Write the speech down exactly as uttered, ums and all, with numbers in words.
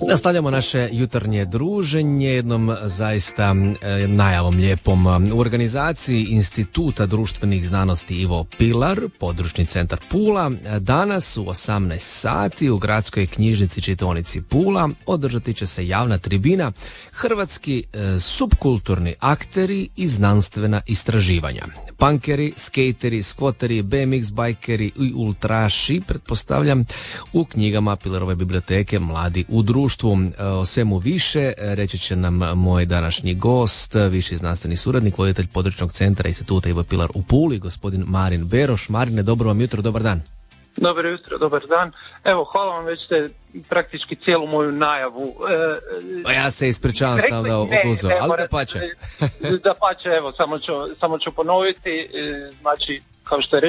Nastavljamo naše jutarnje druženje jednom zaista e, najavom lijepom. U organizaciji Instituta društvenih znanosti Ivo Pilar, područni centar Pula, danas u osamnaest sati u Gradskoj knjižnici čitaonici Pula održati će se javna tribina Hrvatski e, subkulturni akteri i znanstvena istraživanja. Punkeri, skateri, skvoteri, B M X bajkeri i ultraši, pretpostavljam, u knjigama Pilarove biblioteke Mladi u društvu. O svemu više reći će nam moj današnji gost, viši znanstveni suradnik, voditelj područnog centra Instituta Ivo Pilar u Puli, gospodin Marin Beroš. Marine, dobro vam jutro, dobar dan. Dobro jutro, dobar dan. Evo, hvala vam, već ste praktički cijelu moju najavu. Pa ja se ispričavam sam da oduzeo, ali da pače. Da pače, evo, samo ću, samo ću ponoviti. Znači, kao što je